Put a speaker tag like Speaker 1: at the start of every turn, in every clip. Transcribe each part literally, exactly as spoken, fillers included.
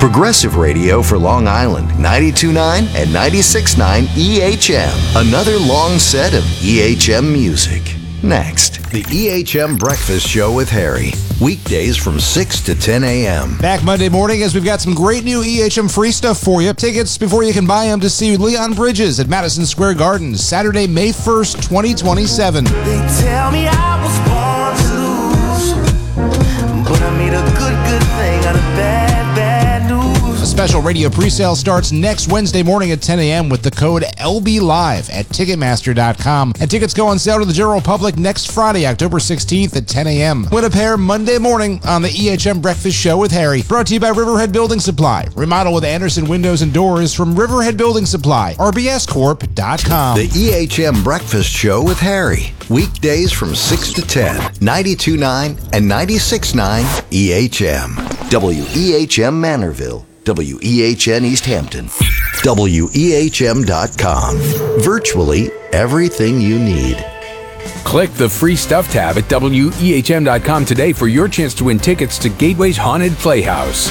Speaker 1: Progressive radio for Long Island, ninety-two point nine and ninety-six point nine E H M. Another long set of E H M music. Next, the E H M Breakfast Show with Harry. Weekdays from six to ten a.m.
Speaker 2: Back Monday morning as we've got some great new E H M free stuff for you. Tickets before you can buy them to see Leon Bridges at Madison Square Garden, Saturday, May first, twenty twenty-seven.
Speaker 3: They tell me I was born to lose, but I made a good, good thing out of bad, bad news.
Speaker 2: A special radio presale starts next Wednesday morning at ten a.m. with the code L B Live at Ticketmaster dot com. And tickets go on sale to the general public next Friday, October sixteenth at ten a.m. Win a pair Monday morning on the E H M Breakfast Show with Harry. Brought to you by Riverhead Building Supply. Remodel with Anderson Windows and Doors from Riverhead Building Supply. R B S Corp dot com.
Speaker 1: The E H M Breakfast Show with Harry. Weekdays from six to ten. ninety-two point nine and ninety-six point nine E H M. W E H M Manorville. W E H N East Hampton. W E H M dot com. Virtually everything you need.
Speaker 4: Click the free stuff tab at W E H M dot com today for your chance to win tickets to Gateway's Haunted Playhouse.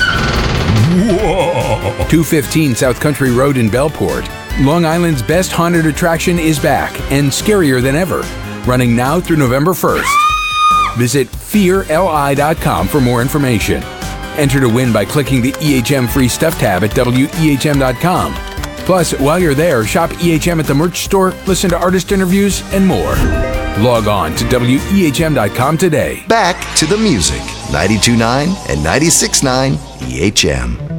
Speaker 4: Whoa. two fifteen South Country Road in Bellport. Long Island's best haunted attraction is back and scarier than ever. Running now through November first. Visit fear L I dot com for more information. Enter to win by clicking the E H M free stuff tab at W E H M dot com. Plus, while you're there, shop E H M at the merch store, listen to artist interviews, and more. Log on to W E H M dot com today.
Speaker 1: Back to the music. ninety-two point nine and ninety-six point nine E H M.